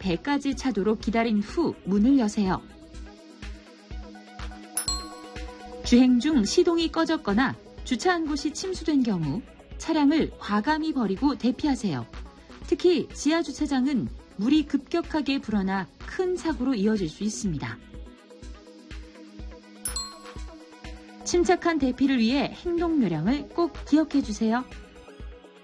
배까지 차도록 기다린 후 문을 여세요. 주행 중 시동이 꺼졌거나 주차한 곳이 침수된 경우 차량을 과감히 버리고 대피하세요. 특히 지하 주차장은 물이 급격하게 불어나 큰 사고로 이어질 수 있습니다. 침착한 대피를 위해 행동 요령을 꼭 기억해 주세요.